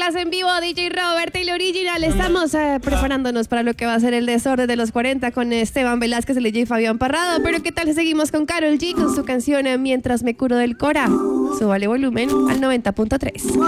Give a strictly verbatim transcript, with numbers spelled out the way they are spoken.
Masterclass en vivo, D J Robert, el original. Estamos eh, preparándonos para lo que va a ser el desorden de los cuarenta con Esteban Velázquez, el D J Fabián Parrado. Pero ¿qué tal si seguimos con Karol G con su canción eh, Mientras me curo del Cora? Súbale volumen al noventa punto tres.